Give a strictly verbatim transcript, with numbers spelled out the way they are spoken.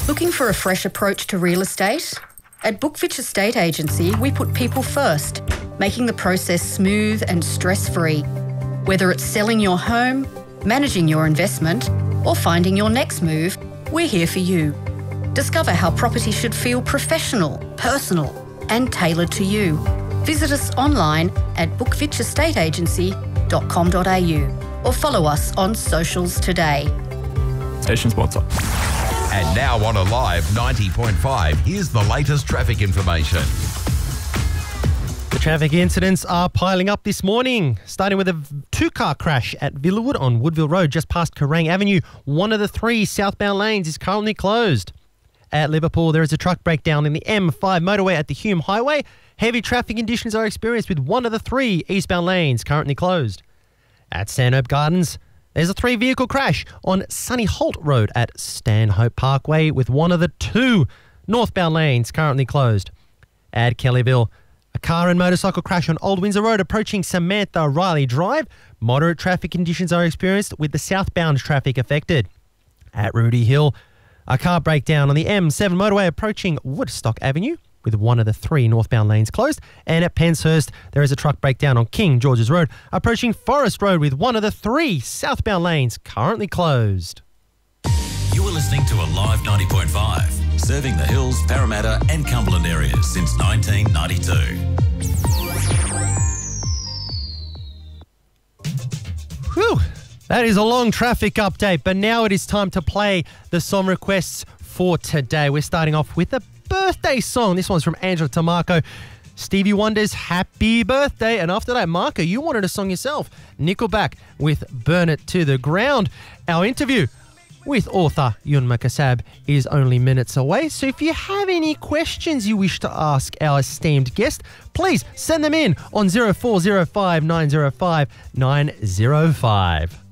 Looking for a fresh approach to real estate? At Bookfitch Estate Agency, we put people first, making the process smooth and stress-free. Whether it's selling your home, managing your investment, or finding your next move, we're here for you. Discover how property should feel professional, personal, and tailored to you. Visit us online at bookfitch estate agency dot com dot a u or follow us on socials today. Station sponsor. And now on Alive ninety point five, here's the latest traffic information. The traffic incidents are piling up this morning, starting with a two-car crash at Villawood on Woodville Road, just past Kerrang Avenue. One of the three southbound lanes is currently closed. At Liverpool, there is a truck breakdown in the M five motorway at the Hume Highway. Heavy traffic conditions are experienced with one of the three eastbound lanes currently closed. At Stanhope Gardens, there's a three-vehicle crash on Sunny Holt Road at Stanhope Parkway with one of the two northbound lanes currently closed. At Kellyville, a car and motorcycle crash on Old Windsor Road approaching Samantha Riley Drive. Moderate traffic conditions are experienced with the southbound traffic affected. At Rudy Hill, a car breakdown on the M seven motorway approaching Woodstock Avenue with one of the three northbound lanes closed. And at Penshurst, there is a truck breakdown on King George's Road approaching Forest Road with one of the three southbound lanes currently closed. You are listening to Alive ninety point five, serving the Hills, Parramatta and Cumberland areas since nineteen ninety-two. Whew, that is a long traffic update, but now it is time to play the song requests for today. We're starting off with a birthday song. This one's from Angela Tamarco. Stevie Wonder's Happy Birthday. And after that, Marco, you wanted a song yourself. Nickelback with Burn It to the Ground. Our interview with author Yunma Kassab is only minutes away. So if you have any questions you wish to ask our esteemed guest, please send them in on zero four zero five nine zero five nine zero five.